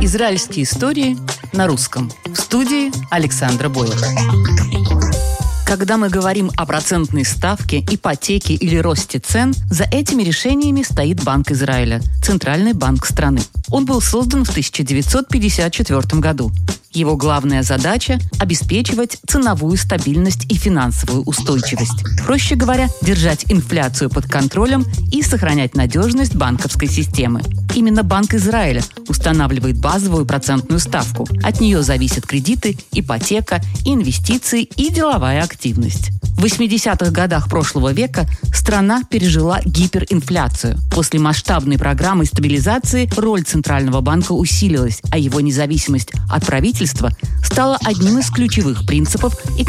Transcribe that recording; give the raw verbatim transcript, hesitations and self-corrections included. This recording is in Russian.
Израильские истории на русском. В студии Александра Боева. Когда мы говорим о процентной ставке, ипотеке или росте цен, за этими решениями стоит Банк Израиля – центральный банк страны. Он был создан в тысяча девятьсот пятьдесят четвёртом году. Его главная задача – обеспечивать ценовую стабильность и финансовую устойчивость. Проще говоря, держать инфляцию под контролем и сохранять надежность банковской системы. Именно Банк Израиля устанавливает базовую процентную ставку. От нее зависят кредиты, ипотека, инвестиции и деловая активность. В восьмидесятых годах прошлого века страна пережила гиперинфляцию. После масштабной программы стабилизации роль Центрального банка усилилась, а его независимость от правительства стала одним из ключевых принципов